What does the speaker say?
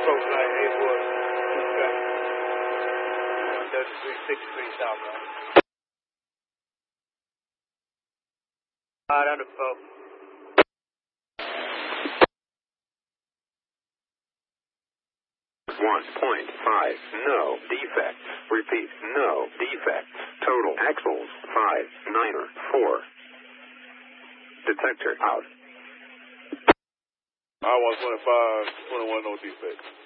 approach line, A-Boy, 3363 southbound. Alright, under 1.5, no defects. Repeat, no defects. Total axles, 594. Detector out. I-125, 21, no defects.